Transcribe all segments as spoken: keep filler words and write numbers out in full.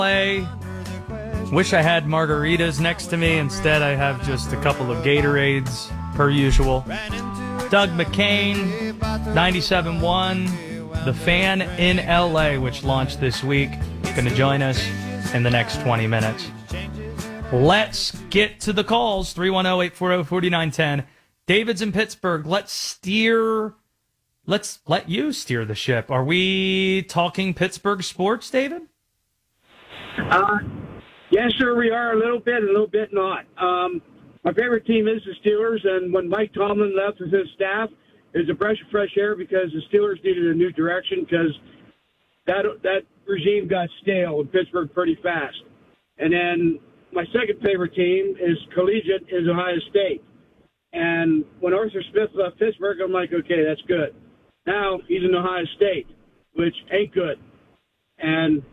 Wish I had margaritas next to me. Instead, I have just a couple of Gatorades, per usual. Doug McCain, ninety-seven point one, The Fan in L A, which launched this week. Going to join us in the next twenty minutes. Let's get to the calls. three one zero, eight four zero, four nine one zero. David's in Pittsburgh. Let's steer... Let's let you steer the ship. Are we talking Pittsburgh sports, David? Uh, yes, sir, we are a little bit, a little bit not. Um, my favorite team is the Steelers, and when Mike Tomlin left with his staff, it was a breath of fresh air because the Steelers needed a new direction because that that regime got stale in Pittsburgh pretty fast. And then my second favorite team is collegiate, is Ohio State. And when Arthur Smith left Pittsburgh, I'm like, okay, that's good. Now he's in Ohio State, which ain't good. And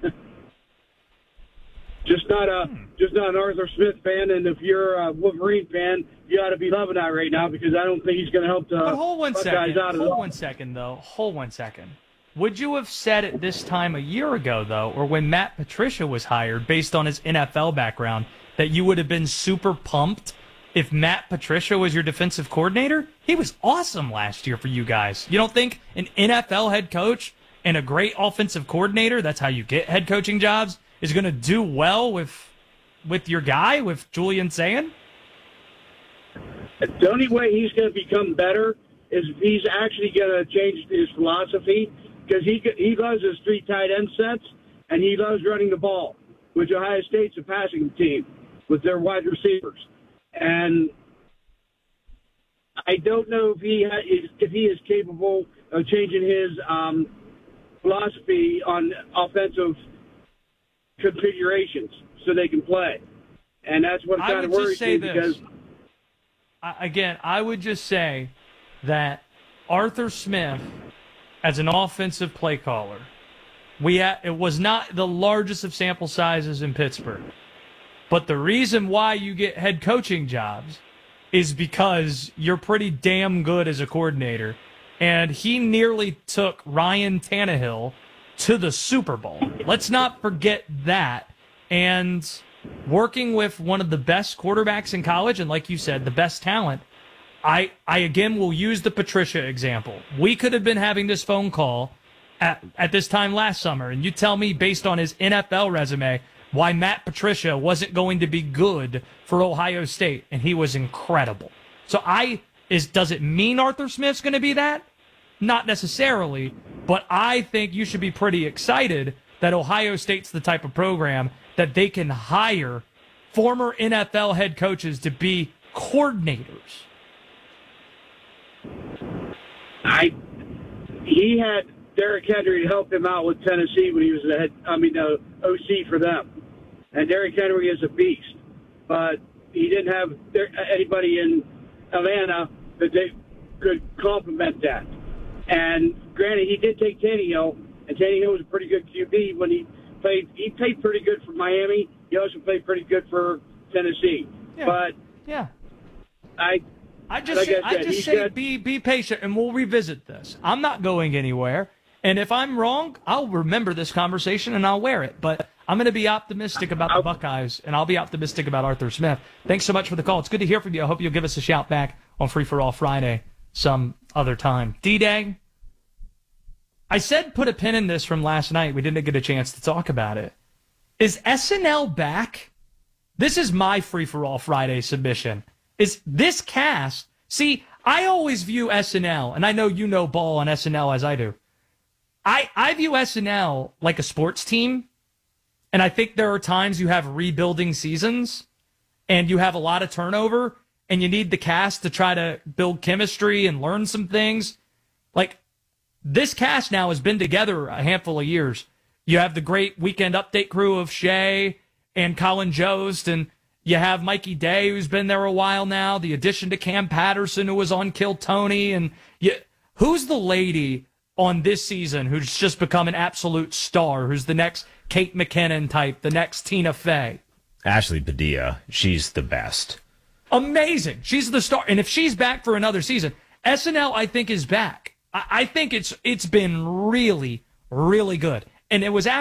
just not a just not an Arthur Smith fan. And if you're a Wolverine fan, you ought to be loving that right now because I don't think he's going to help the but hold one Buckeyes second. out of Hold the one second, though. Hold one second. Would you have said it this time a year ago, though, or when Matt Patricia was hired, based on his N F L background, that you would have been super pumped if Matt Patricia was your defensive coordinator? He was awesome last year for you guys. You don't think an N F L head coach and a great offensive coordinator, that's how you get head coaching jobs, is going to do well with with your guy, with Julian Sayin? The only way he's going to become better is if he's actually going to change his philosophy because he he loves his three tight end sets and he loves running the ball, which Ohio State's a passing team with their wide receivers. And I don't know if he ha- if he is capable of changing his um, philosophy on offensive configurations so they can play. And that's what kind of worries me because... I, again, I would just say that Arthur Smith, as an offensive play caller, we ha- it was not the largest of sample sizes in Pittsburgh. But the reason why you get head coaching jobs is because you're pretty damn good as a coordinator. And he nearly took Ryan Tannehill to the Super Bowl. Let's not forget that. And working with one of the best quarterbacks in college, and like you said, the best talent, I, I again will use the Patricia example. We could have been having this phone call at, at this time last summer, and you tell me, based on his N F L resume, why Matt Patricia wasn't going to be good for Ohio State, and he was incredible. So I is does it mean Arthur Smith's going to be that? Not necessarily, but I think you should be pretty excited that Ohio State's the type of program that they can hire former N F L head coaches to be coordinators. I he had Derrick Henry help him out with Tennessee when he was the head, I mean, the O C for them. And Derrick Henry is a beast, but he didn't have anybody in Atlanta that they could complement that. And granted, he did take Tannehill, and Tannehill was a pretty good Q B when he played. He played pretty good for Miami. He also played pretty good for Tennessee. Yeah. But yeah, I, I just like say, I, said, I just say got, be be patient, and we'll revisit this. I'm not going anywhere, and if I'm wrong, I'll remember this conversation and I'll wear it. But I'm going to be optimistic about the Buckeyes, and I'll be optimistic about Arthur Smith. Thanks so much for the call. It's good to hear from you. I hope you'll give us a shout back on Free for All Friday some other time. D-Day, I said put a pin in this from last night. We didn't get a chance to talk about it. Is S N L back? This is my Free for All Friday submission. Is this cast... See, I always view S N L, and I know you know ball on S N L as I do. I, I view S N L like a sports team. And I think there are times you have rebuilding seasons and you have a lot of turnover and you need the cast to try to build chemistry and learn some things. Like, this cast now has been together a handful of years. You have the great Weekend Update crew of Shay and Colin Jost, and you have Mikey Day, who's been there a while now, the addition to Cam Patterson, who was on Kill Tony. And you, who's the lady on this season who's just become an absolute star, who's the next Kate McKinnon type, the next Tina Fey? Ashley Padilla. She's the best. Amazing. She's the star. And if she's back for another season, S N L, I think, is back. I, I think it's it's been really, really good. And it was after